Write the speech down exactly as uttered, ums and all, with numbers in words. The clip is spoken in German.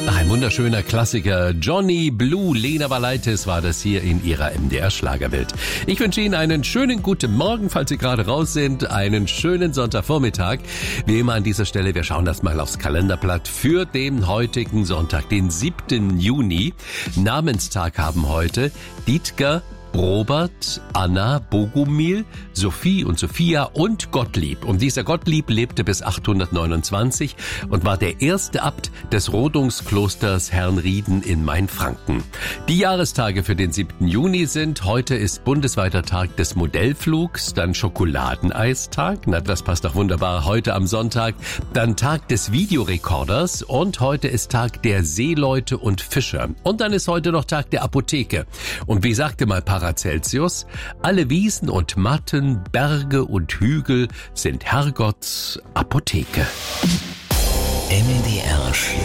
Ein wunderschöner Klassiker. Johnny Blue, Lena Valaitis war das hier in ihrer M D R-Schlagerwelt. Ich wünsche Ihnen einen schönen guten Morgen, falls Sie gerade raus sind. Einen schönen Sonntagvormittag. Wie immer an dieser Stelle, wir schauen das mal aufs Kalenderblatt für den heutigen Sonntag, den siebten Juni. Namenstag haben heute Dietger, Robert, Anna, Bogumil, Sophie und Sophia und Gottlieb. Und dieser Gottlieb lebte bis achthundertneunundzwanzig und war der erste Abt des Rodungsklosters Herrnrieden in Mainfranken. Die Jahrestage für den siebten Juni sind: heute ist bundesweiter Tag des Modellflugs, dann Schokoladeneistag, na das passt doch wunderbar, heute am Sonntag, dann Tag des Videorekorders und heute ist Tag der Seeleute und Fischer. Und dann ist heute noch Tag der Apotheke. Und wie sagte mal Paracelsius, alle Wiesen und Matten, Berge und Hügel sind Herrgotts Apotheke. M D R Schlager.